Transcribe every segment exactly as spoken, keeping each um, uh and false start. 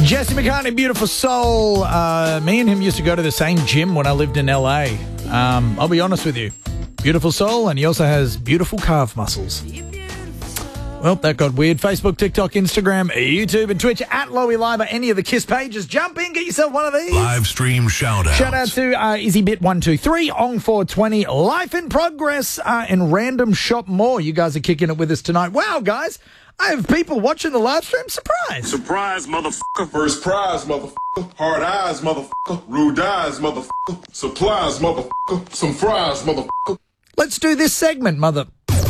Jesse McCartney, Beautiful Soul. Uh, me and him used to go to the same gym when I lived in L A. Um, I'll be honest with you. Beautiful soul, and he also has beautiful calf muscles. Well, that got weird. Facebook, TikTok, Instagram, YouTube, and Twitch at Lowy Live or any of the KISS pages. Jump in, get yourself one of these. Live stream shout out. Shout out to uh, IzzyBit one two three, Ong four twenty, Life in Progress, uh, and Random Shop More. You guys are kicking it with us tonight. Wow, guys. I have people watching the live stream. Surprise. Surprise, motherfucker. First prize, motherfucker. Hard eyes, motherfucker. Rude eyes, motherfucker. Supplies, motherfucker. Some fries, motherfucker. Let's do this segment, mother.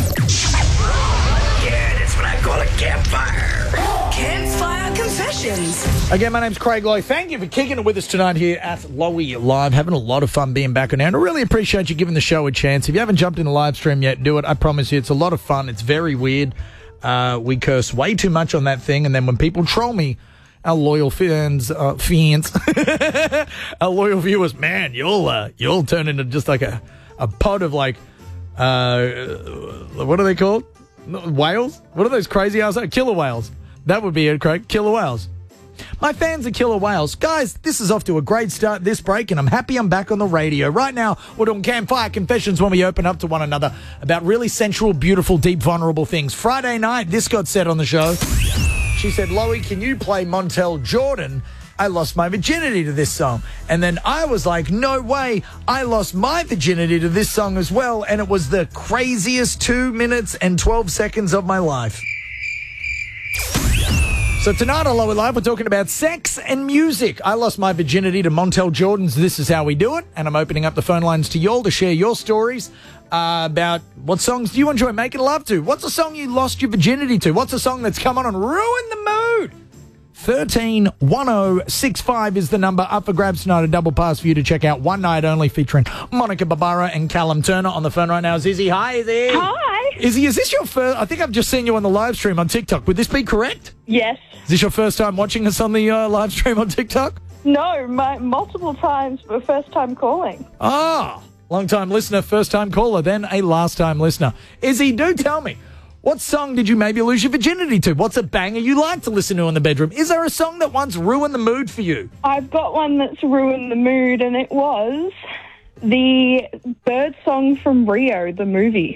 Yeah, that's what I call a campfire. Campfire Confessions. Again, my name's Craig Lowe. Thank you for kicking it with us tonight here at Lowy Live. Having a lot of fun being back on air. And I really appreciate you giving the show a chance. If you haven't jumped in the live stream yet, do it. I promise you, it's a lot of fun. It's very weird. Uh, we curse way too much on that thing, and then when people troll me, our loyal fans, uh, fans, our loyal viewers, man, you'll uh, you'll turn into just like a, a pod of like, uh, what are they called? Whales? What are those crazy owls? Killer whales. That would be it, Craig. Killer whales. My fans are killer whales. Guys, this is off to a great start this break, and I'm happy I'm back on the radio. Right now, we're doing Campfire Confessions when we open up to one another about really sensual, beautiful, deep, vulnerable things. Friday night, this got said on the show. She said, Lowy, can you play Montel Jordan? I lost my virginity to this song. And then I was like, no way. I lost my virginity to this song as well, and it was the craziest two minutes and twelve seconds of my life. So tonight on Lowy Live, we're talking about sex and music. I lost my virginity to Montel Jordan's This Is How We Do It, and I'm opening up the phone lines to y'all to share your stories uh, about what songs do you enjoy making love to? What's a song you lost your virginity to? What's a song that's come on and ruined the mood? thirteen one oh six five is the number. Up for grabs tonight, a double pass for you to check out One Night Only featuring Monica Barbara and Callum Turner. On the phone right now is Izzy. Hi, Izzy. Hi. Izzy, is this your first? I think I've just seen you on the live stream on TikTok. Would this be correct? Yes. Is this your first time watching us on the uh, live stream on TikTok? No, my, multiple times, but first time calling. Ah, long-time listener, first-time caller, then a last-time listener. Izzy, do tell me, what song did you maybe lose your virginity to? What's a banger you like to listen to in the bedroom? Is there a song that once ruined the mood for you? I've got one that's ruined the mood, and it was the bird song from Rio, the movie.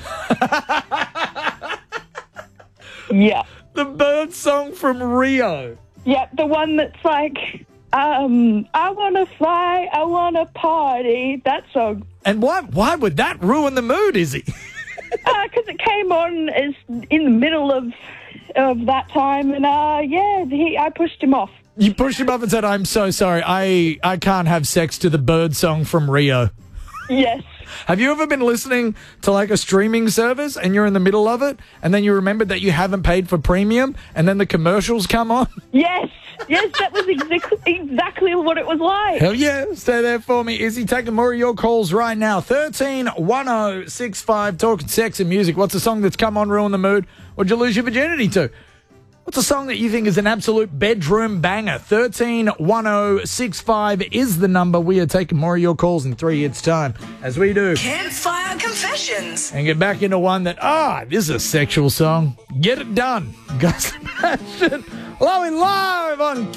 Yeah. The bird song from Rio. Yeah, the one that's like, um, I want to fly, I want to party, that song. And why why would that ruin the mood, Izzy? Because uh, it came on as in the middle of of that time, and uh, yeah, he, I pushed him off. You pushed him up and said, I'm so sorry, I, I can't have sex to the bird song from Rio. Yes. Have you ever been listening to like a streaming service and you're in the middle of it and then you remembered that you haven't paid for premium and then the commercials come on? Yes. Yes, that was exactly exactly what it was like. Hell yeah. Stay there for me. Izzy, taking more of your calls right now. thirteen one oh six five, talking sex and music. What's a song that's come on, ruin the mood? What'd you lose your virginity to? What's a song that you think is an absolute bedroom banger? thirteen one oh six five is the number. We are taking more of your calls in three hits time, as we do. Campfire Confessions. And get back into one that, ah, this is a sexual song. Get it done. Gus Sebastian, Lowy Live on